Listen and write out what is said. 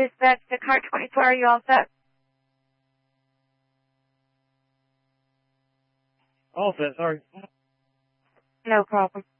dispatch to car 24. Are you all set? All set, sorry. No problem.